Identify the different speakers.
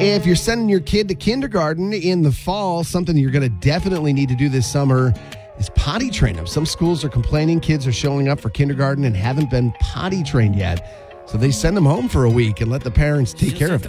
Speaker 1: If you're sending your kid to kindergarten in the fall, something you're going to definitely need to do this summer is potty train them. Some schools are complaining kids are showing up for kindergarten and haven't been potty trained yet. So they send them home for a week and let the parents take care of it.